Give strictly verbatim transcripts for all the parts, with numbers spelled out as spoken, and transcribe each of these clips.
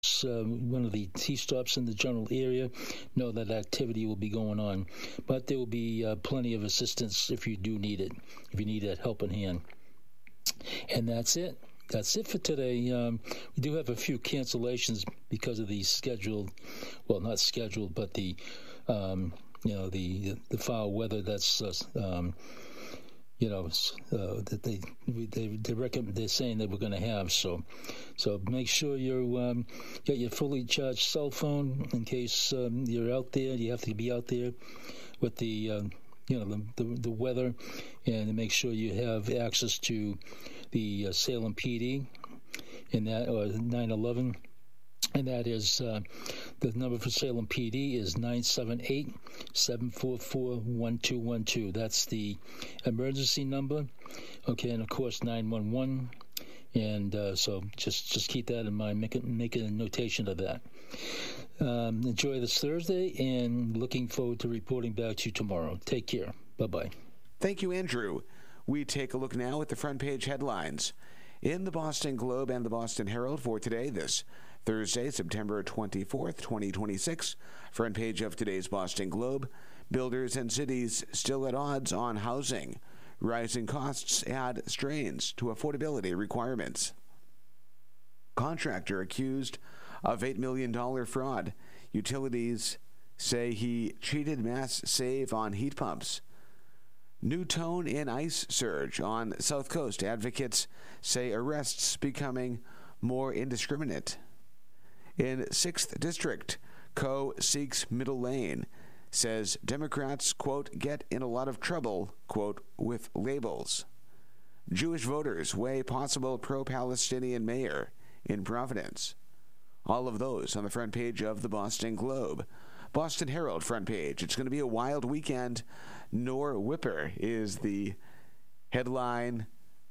Um, one of the T-stops in the general area, know that activity will be going on. But there will be uh, plenty of assistance if you do need it, if you need that helping hand. And that's it. That's it for today. Um, we do have a few cancellations because of the scheduled, well, not scheduled, but the, um, you know, the the foul weather that's, uh, um, you know, uh, that they they they reckon they're saying that we're going to have. So, so make sure you um, get your fully charged cell phone in case um, you're out there. You have to be out there with the. Uh, you know, the, the the weather, and make sure you have access to the uh, Salem P D and that, or nine eleven, and that is, uh, the number for Salem P D is nine seven eight, seven four four, one two one two. That's the emergency number, okay, and of course nine one one, and uh, so just, just keep that in mind, make, it, make a notation of that. Um, enjoy this Thursday, and looking forward to reporting back to you tomorrow. Take care. Bye-bye. Thank you, Andrew. We take a look now at the front page headlines in the Boston Globe and the Boston Herald for today, this Thursday, September twenty-fourth, twenty twenty-six. Front page of today's Boston Globe: builders and cities still at odds on housing. Rising costs add strains to affordability requirements. Contractor accused of eight million dollars fraud. Utilities say he cheated mass save on heat pumps. New tone in ICE surge on South Coast. Advocates say arrests becoming more indiscriminate. In sixth District, Coe seeks middle lane. Says Democrats, quote, get in a lot of trouble, quote, with labels. Jewish voters weigh possible pro-Palestinian mayor in Providence. All of those on the front page of the Boston Globe. Boston Herald front page. It's going to be a wild weekend. Nor Whipper is the headline.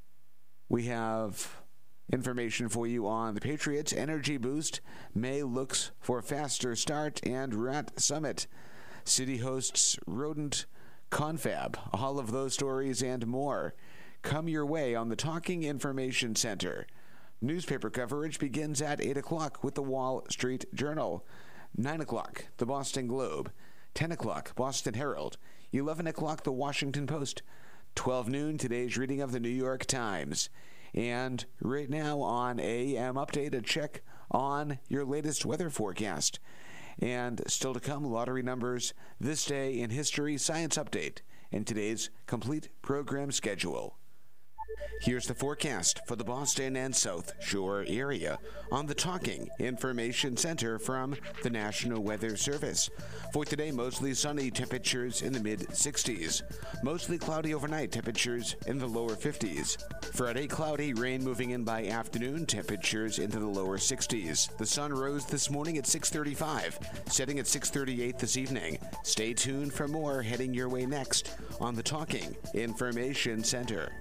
We have information for you on the Patriots energy boost. May looks for faster start, and Rat Summit. City hosts rodent confab. All of those stories and more come your way on the Talking Information Center. Newspaper coverage begins at eight o'clock with the Wall Street Journal. nine o'clock, the Boston Globe. ten o'clock, Boston Herald. eleven o'clock, the Washington Post. twelve noon, today's reading of the New York Times. And right now on A M Update, a check on your latest weather forecast. And still to come, lottery numbers, this day in history, science update, and today's complete program schedule. Here's the forecast for the Boston and South Shore area on the Talking Information Center from the National Weather Service. For today, mostly sunny, temperatures in the mid sixties. Mostly cloudy overnight, temperatures in the lower fifties. Friday, cloudy, rain moving in by afternoon, temperatures into the lower sixties. The sun rose this morning at six thirty-five, setting at six thirty-eight this evening. Stay tuned for more heading your way next on the Talking Information Center.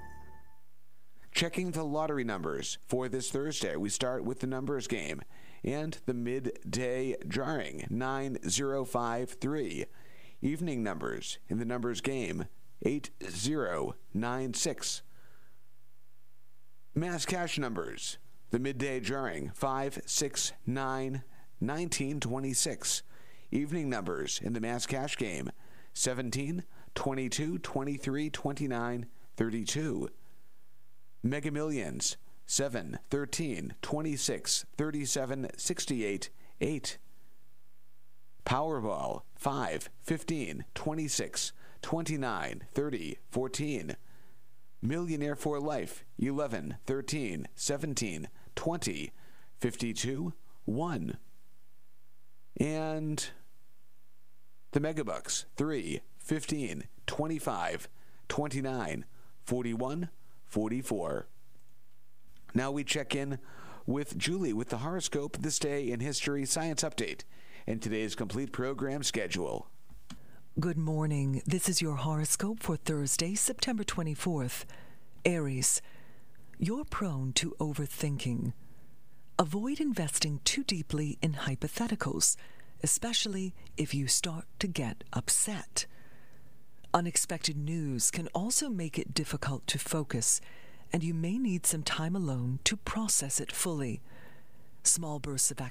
Checking the lottery numbers for this Thursday, we start with the numbers game and the midday drawing, nine zero five three. Evening numbers in the numbers game, eight zero nine six. Mass cash numbers, the midday drawing, five six nine, nineteen twenty-six. Evening numbers in the mass cash game, seventeen, twenty-two, twenty-three, twenty-nine, thirty-two. Mega Millions, seven, thirteen, twenty-six, thirty-seven, sixty-eight, eight. Powerball, five, fifteen, twenty-six, twenty-nine, thirty, fourteen. Millionaire for Life, eleven, thirteen, seventeen, twenty, fifty-two, one. And the Megabucks, three, fifteen, twenty-five, twenty-nine, forty-one, forty-four. Now we check in with Julie with the horoscope, this day in history, science update, and today's complete program schedule. Good morning. This is your horoscope for Thursday, September twenty-fourth. Aries, you're prone to overthinking. Avoid investing too deeply in hypotheticals, especially if you start to get upset. Unexpected news can also make it difficult to focus, and you may need some time alone to process it fully. Small bursts of